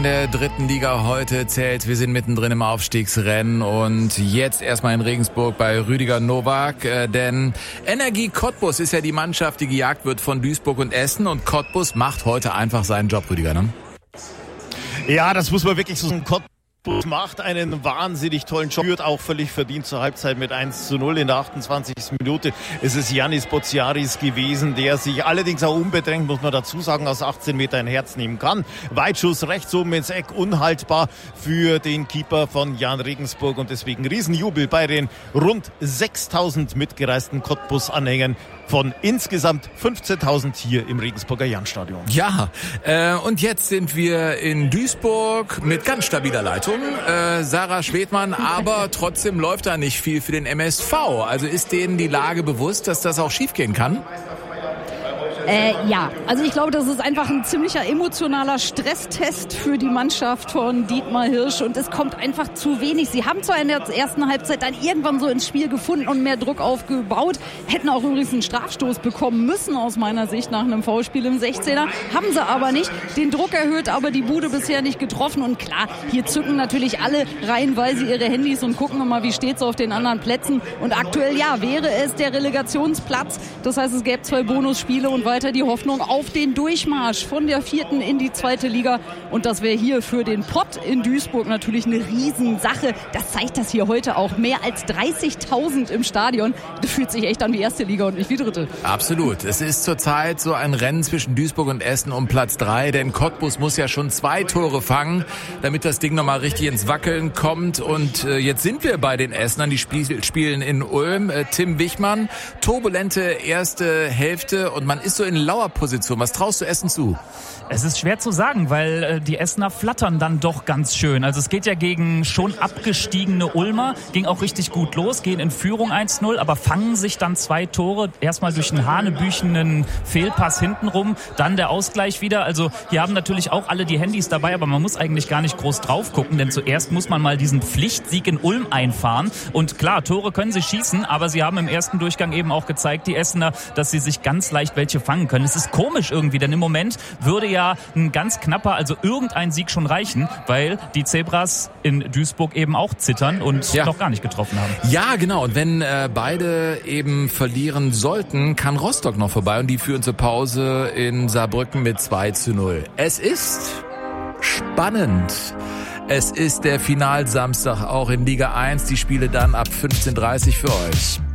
In der dritten Liga heute zählt, wir sind mittendrin im Aufstiegsrennen und jetzt erstmal in Regensburg bei Rüdiger Nowak, denn Energie Cottbus ist ja die Mannschaft, die gejagt wird von Duisburg und Essen und Cottbus macht heute einfach seinen Job, Rüdiger, ne? Ja, das muss man wirklich so sagen. Cottbus macht einen wahnsinnig tollen Job, führt auch völlig verdient zur Halbzeit mit 1:0 in der 28. Minute. Es ist Yannis Botsiaris gewesen, der sich allerdings auch unbedrängt, muss man dazu sagen, aus 18 Meter ein Herz nehmen kann. Weitschuss rechts oben ins Eck, unhaltbar für den Keeper von Jan Regensburg und deswegen Riesenjubel bei den rund 6.000 mitgereisten Cottbus-Anhängern von insgesamt 15.000 hier im Regensburger Jahnstadion. Ja, und jetzt sind wir in Duisburg mit ganz stabiler Leitung. Sarah Schwedmann, aber trotzdem läuft da nicht viel für den MSV. Also ist denen die Lage bewusst, dass das auch schiefgehen kann? Ja, also ich glaube, das ist einfach ein ziemlicher emotionaler Stresstest für die Mannschaft von Dietmar Hirsch und es kommt einfach zu wenig. Sie haben zwar in der ersten Halbzeit dann irgendwann so ins Spiel gefunden und mehr Druck aufgebaut, hätten auch übrigens einen Strafstoß bekommen müssen aus meiner Sicht nach einem Foulspiel im 16er, haben sie aber nicht. Den Druck erhöht, aber die Bude bisher nicht getroffen und klar, hier zücken natürlich alle reihenweise ihre Handys und gucken mal, wie steht's auf den anderen Plätzen und aktuell, ja, wäre es der Relegationsplatz, das heißt, es gäbe 2 Bonusspiele und weiter die Hoffnung auf den Durchmarsch von der 4. in die 2. Liga. Und das wäre hier für den Pott in Duisburg natürlich eine Riesensache. Das zeigt das hier heute auch. Mehr als 30.000 im Stadion. Das fühlt sich echt an wie 1. Liga und nicht wie 3. Absolut. Es ist zurzeit so ein Rennen zwischen Duisburg und Essen um Platz 3. Denn Cottbus muss ja schon 2 Tore fangen, damit das Ding nochmal richtig ins Wackeln kommt. Und jetzt sind wir bei den Essenern. Die spielen in Ulm. Tim Wichmann, turbulente erste Hälfte und man ist so in Lauerposition. Was traust du Essen zu? Es ist schwer zu sagen, weil die Essener flattern dann doch ganz schön. Also es geht ja gegen schon abgestiegene Ulmer, ging auch richtig gut los, gehen in Führung 1:0, aber fangen sich dann 2 Tore. Erstmal durch einen hanebüchenen Fehlpass hintenrum, dann der Ausgleich wieder. Also hier haben natürlich auch alle die Handys dabei, aber man muss eigentlich gar nicht groß drauf gucken, denn zuerst muss man mal diesen Pflichtsieg in Ulm einfahren. Und klar, Tore können sie schießen, aber sie haben im ersten Durchgang eben auch gezeigt, die Essener, dass sie sich ganz leicht welche fangen können. Es ist komisch irgendwie, denn im Moment würde ja ein ganz knapper, also irgendein Sieg schon reichen, weil die Zebras in Duisburg eben auch zittern und noch gar nicht getroffen haben. Ja, genau. Und wenn beide eben verlieren sollten, kann Rostock noch vorbei und die führen zur Pause in Saarbrücken mit 2:0. Es ist spannend. Es ist der Finalsamstag auch in Liga 1. Die Spiele dann ab 15:30 für euch.